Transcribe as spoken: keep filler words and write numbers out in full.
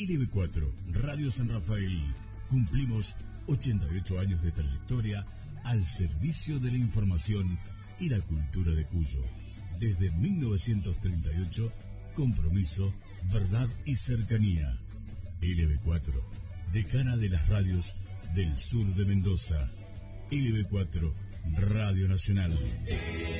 L B cuatro, Radio San Rafael. Cumplimos ochenta y ocho años de trayectoria al servicio de la información y la cultura de Cuyo. Desde mil novecientos treinta y ocho, compromiso, verdad y cercanía. L B cuatro, decana de las radios del sur de Mendoza. L B cuatro, Radio Nacional.